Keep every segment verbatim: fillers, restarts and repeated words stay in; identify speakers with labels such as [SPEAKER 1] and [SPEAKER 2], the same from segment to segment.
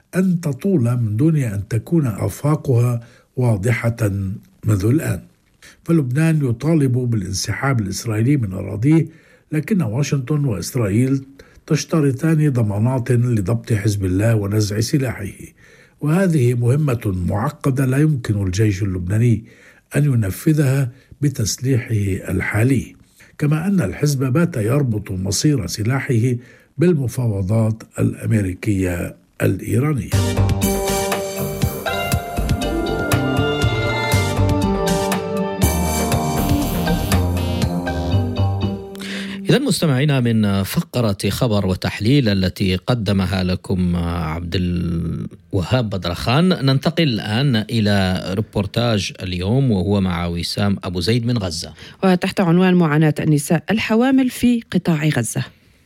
[SPEAKER 1] أن تطول من دون أن تكون آفاقها واضحة منذ الآن. فلبنان يطالب بالانسحاب الإسرائيلي من أراضيه، لكن واشنطن وإسرائيل تشترطان ضمانات لضبط حزب الله ونزع سلاحه، وهذه مهمة معقدة لا يمكن الجيش اللبناني أن ينفذها بتسليحه الحالي، كما أن الحزب بات يربط مصير سلاحه بالمفاوضات الأمريكية الإيرانية.
[SPEAKER 2] إذا مستمعينا، من فقرة خبر وتحليل التي قدمها لكم عبد الوهاب بدرخان، ننتقل الآن إلى ريبورتاج اليوم وهو مع وسام أبو زيد من غزة،
[SPEAKER 3] وتحت عنوان معاناة النساء الحوامل في قطاع غزة.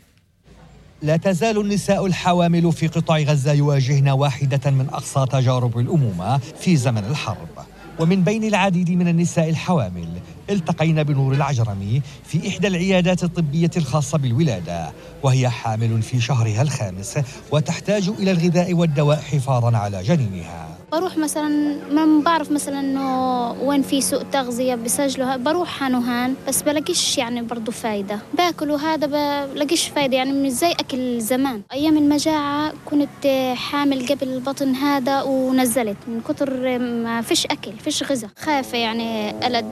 [SPEAKER 4] لا تزال النساء الحوامل في قطاع غزة يواجهن واحدة من أقصى تجارب الأمومة في زمن الحرب. ومن بين العديد من النساء الحوامل التقينا بنور العجرمي في إحدى العيادات الطبية الخاصة بالولادة، وهي حامل في شهرها الخامس وتحتاج إلى الغذاء والدواء حفاظا على جنينها.
[SPEAKER 5] بروح مثلا ما بعرف مثلا انه وين في سوء تغذية بسجله، بروح هانوهان بس بلاقيش يعني برضو فايدة، باكل وهذا بلاقيش فايدة، يعني مش زي أكل زمان. أيام المجاعة كنت حامل قبل البطن هذا ونزلت من كتر ما فيش أكل فيش غذاء، خايفة يعني قلد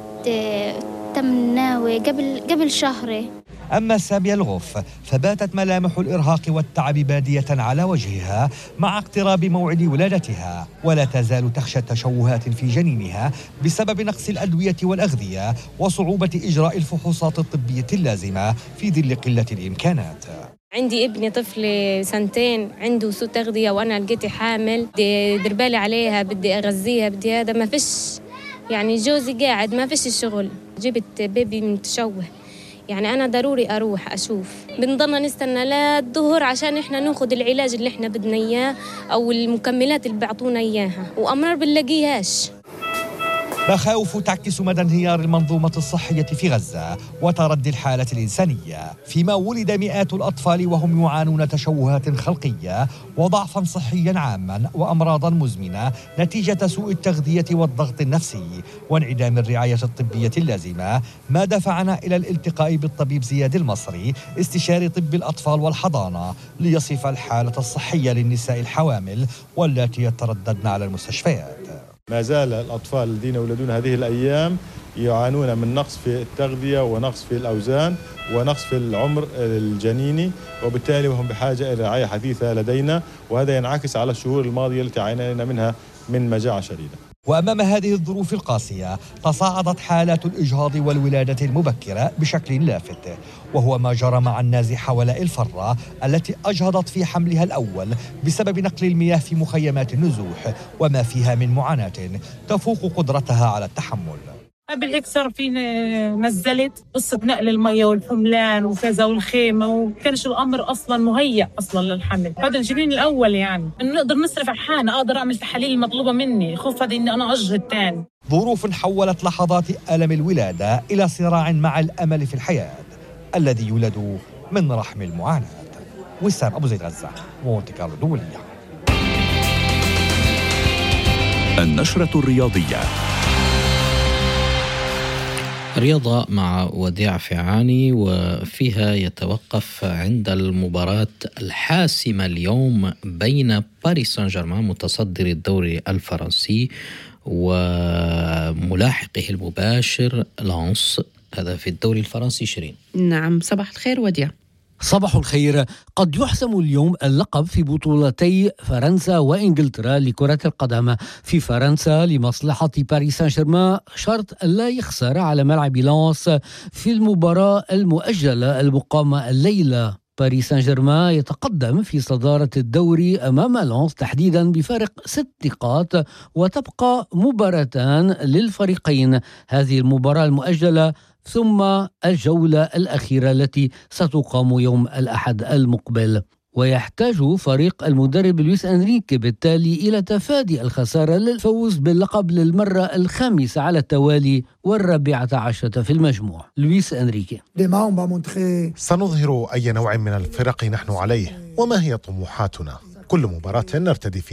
[SPEAKER 5] تم ناوي قبل قبل شهر.
[SPEAKER 4] أما سامية الغف فباتت ملامح الإرهاق والتعب بادية على وجهها مع اقتراب موعد ولادتها، ولا تزال تخشى تشوهات في جنينها بسبب نقص الأدوية والأغذية وصعوبة إجراء الفحوصات الطبية اللازمة في ظل قلة الإمكانات.
[SPEAKER 6] عندي ابني طفل سنتين عنده سوء تغذية وأنا لقيتي حامل، بدي دربالي عليها، بدي أغذيها، بدي هذا، ما فيش يعني جوزي قاعد ما فيش الشغل، جبت بيبي من تشوه، يعني أنا ضروري أروح أشوف. بنضلنا نستنى للظهر عشان إحنا ناخد العلاج اللي إحنا بدنا إياه أو المكملات اللي بعطونا إياها، وأمرار بنلاقيهاش.
[SPEAKER 4] مخاوف تعكس مدى انهيار المنظومة الصحية في غزة وتردي الحالة الإنسانية، فيما ولد مئات الأطفال وهم يعانون تشوهات خلقية وضعفا صحيا عاما وأمراضا مزمنة نتيجة سوء التغذية والضغط النفسي وانعدام الرعاية الطبية اللازمة، ما دفعنا إلى الالتقاء بالطبيب زياد المصري استشاري طب الأطفال والحضانة ليصف الحالة الصحية للنساء الحوامل والتي يترددن على المستشفيات.
[SPEAKER 7] ما زال الأطفال الذين يولدون هذه الأيام يعانون من نقص في التغذية ونقص في الأوزان ونقص في العمر الجنيني، وبالتالي هم بحاجة إلى رعاية حديثة لدينا، وهذا ينعكس على الشهور الماضية التي عانينا منها من مجاعة شديدة.
[SPEAKER 4] وأمام هذه الظروف القاسية تصاعدت حالات الإجهاض والولادة المبكرة بشكل لافت، وهو ما جرى مع النازحة ولاء الفرة التي أجهضت في حملها الأول بسبب نقل المياه في مخيمات النزوح، وما فيها من معاناة تفوق قدرتها على التحمل.
[SPEAKER 8] قبل هيك صار في نزلت قصة نقل المية والحملان وكذا والخيمة، وكانش الأمر أصلا مهيأ أصلا للحمل. هذا الجنين الأول يعني إنه نقدر نصرف على حالنا، أقدر أعمل تحاليل المطلوبة مني، خوف هذا إني أنا أجهض تاني.
[SPEAKER 4] ظروف حولت لحظات ألم الولادة إلى صراع مع الأمل في الحياة الذي يولد من رحم المعاناة. وسام أبو زيد، غزة، مونتي كارلو دولية.
[SPEAKER 9] النشرة الرياضية.
[SPEAKER 2] رياضة مع وديع فعاني، وفيها يتوقف عند المباراة الحاسمة اليوم بين باريس سان جيرمان متصدر الدوري الفرنسي وملاحقه المباشر لانس، هذا في الدوري الفرنسي. شيرين.
[SPEAKER 3] نعم، صباح الخير وديع.
[SPEAKER 10] صباح الخير. قد يحسم اليوم اللقب في بطولتي فرنسا وإنجلترا لكرة القدم. في فرنسا لمصلحة باريس سان جيرمان شرط لا يخسر على ملعب لانس في المباراة المؤجلة المقامة الليلة. باريس سان جيرمان يتقدم في صدارة الدوري أمام لانس تحديدا بفارق ست نقاط، وتبقى مباراتان للفريقين، هذه المباراة المؤجلة ثم الجولة الأخيرة التي ستقام يوم الأحد المقبل. ويحتاج فريق المدرب لويس أنريكي بالتالي إلى تفادي الخسارة للفوز باللقب للمرة الخامسة على التوالي والرابعة عشرة في المجموع. لويس أنريكي:
[SPEAKER 11] سنظهر أي نوع من الفرق نحن عليه وما هي طموحاتنا. كل مباراة نرتدي